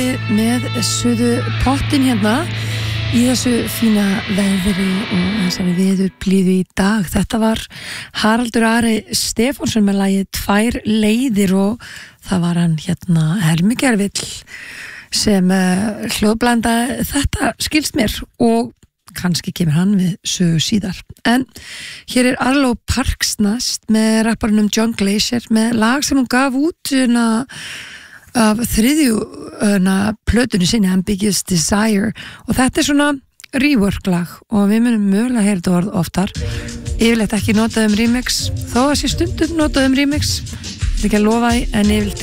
við með suðu pottin hérna í þessu fína veðri og þessari veðurblíðu í dag. Þetta var Haraldur Ari Stefánsson með lagið Tvær leiðir og það var hann hérna Helmi Gervill sem hljóðblanda þetta skilst mér og kannski kemur hann við sögu síðar. En hér Arlo Parks næst með rapparunum John Glacier með lag sem hún gaf út af þriðju plötunni sinni Ambiguous Desire og þetta svona rework lag og við munum mögulega heyra þetta orð oftar, yfirleitt ekki notað remix þó að sé stundum notað remix, þetta ekki að lofa því en yfirleitt